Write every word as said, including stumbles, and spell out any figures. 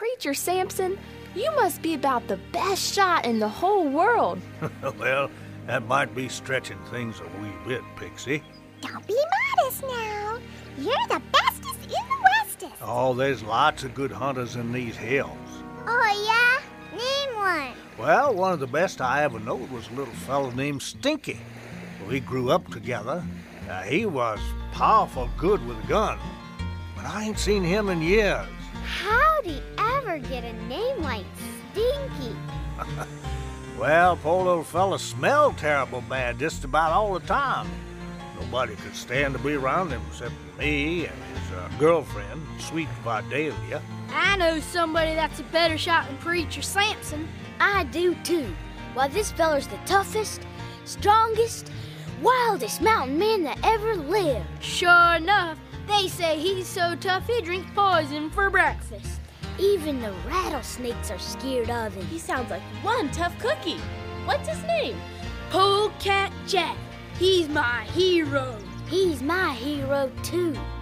Preacher Samson, you must be about the best shot in the whole world. Well, that might be stretching things a wee bit, Pixie. Don't be modest now. You're the bestest in the westest. Oh, there's lots of good hunters in these hills. Oh, yeah? Name one. Well, one of the best I ever knowed was a little fellow named Stinky. We grew up together. Uh, he was powerful good with a gun, but I ain't seen him in years. How'd he ever get a name like Stinky? Well, poor little fella smelled terrible bad just about all the time. Nobody could stand to be around him except me and his uh, girlfriend, sweet Vidalia. I know somebody that's a better shot than Preacher Samson. I do too. Why, this feller's the toughest, strongest, wildest mountain man that ever lived. Sure enough, they say he's so tough he drinks poison for breakfast. Even the rattlesnakes are scared of him. He sounds like one tough cookie. What's his name? Polecat Jack. He's my hero. He's my hero too.